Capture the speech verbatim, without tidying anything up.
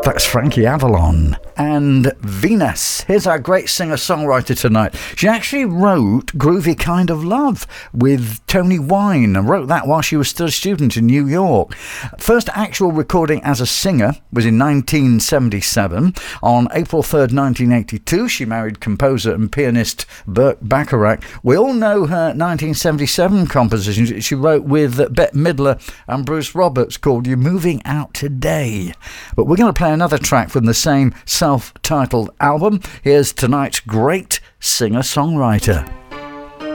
That's Frankie Avalon and Venus. Here's our great singer-songwriter tonight. She actually wrote Groovy Kind of Love with Tony Wine and wrote that while she was still a student in New York. First actual recording as a singer was in nineteen seventy-seven. On April third, nineteen eighty-two, she married composer and pianist Burt Bacharach. We all know her nineteen seventy-seven compositions she wrote with Bette Midler and Bruce Roberts called You're Moving Out Today. But we're going to play another track from the same self-titled album. Here's tonight's great singer-songwriter.